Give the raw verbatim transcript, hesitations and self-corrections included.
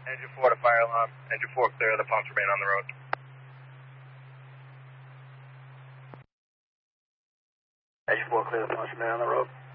Engine four to fire alarm. Engine four clear, the pumps remain on the road. Engine four clear, the pumps remain on the road.